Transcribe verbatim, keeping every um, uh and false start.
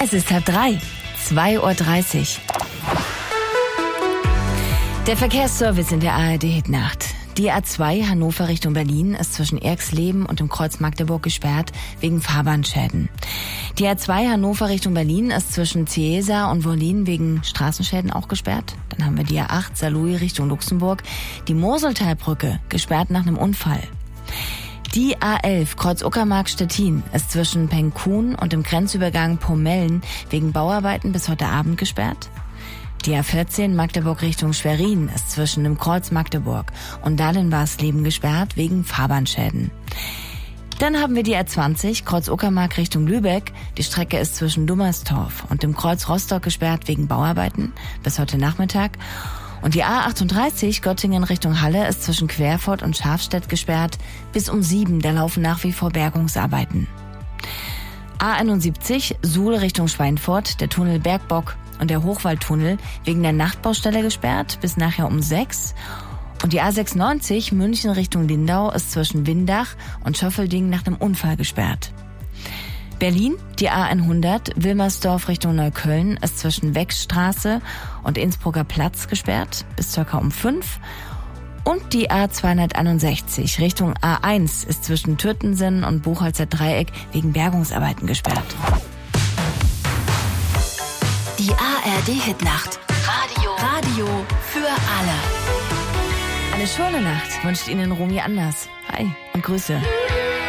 Es ist halb drei, zwei Uhr dreißig. Der Verkehrsservice in der A R D-Hitnacht. Die A zwei Hannover Richtung Berlin ist zwischen Erxleben und dem Kreuz Magdeburg gesperrt wegen Fahrbahnschäden. Die A zwei Hannover Richtung Berlin ist zwischen Ciesa und Wollin wegen Straßenschäden auch gesperrt. Dann haben wir die A acht Saarlouis Richtung Luxemburg. Die Moseltalbrücke gesperrt nach einem Unfall. Die A elf Kreuz Uckermark-Stettin ist zwischen Penkun und dem Grenzübergang Pomellen wegen Bauarbeiten bis heute Abend gesperrt. Die A vierzehn Magdeburg Richtung Schwerin ist zwischen dem Kreuz Magdeburg und Dahlenbarsleben gesperrt wegen Fahrbahnschäden. Dann haben wir die A zwanzig Kreuz Uckermark Richtung Lübeck. Die Strecke ist zwischen Dummerstorf und dem Kreuz Rostock gesperrt wegen Bauarbeiten bis heute Nachmittag. Und die A achtunddreißig Göttingen Richtung Halle ist zwischen Querfurt und Schafstedt gesperrt bis um sieben. Da laufen nach wie vor Bergungsarbeiten. A einundsiebzig Suhl Richtung Schweinfurt, der Tunnel Bergbock und der Hochwaldtunnel wegen der Nachtbaustelle gesperrt bis nachher um sechs. Und die A sechsundneunzig München Richtung Lindau ist zwischen Windach und Schöffelding nach einem Unfall gesperrt. Berlin, die A hundert Wilmersdorf Richtung Neukölln ist zwischen Wechsstraße und Innsbrucker Platz gesperrt bis circa um fünf. Und die A zweihunderteinundsechzig Richtung A eins ist zwischen Türtensen und Buchholzer Dreieck wegen Bergungsarbeiten gesperrt. Die A R D-Hitnacht. Radio. Radio für alle. Eine schöne Nacht wünscht Ihnen Romy Anders. Hi und Grüße.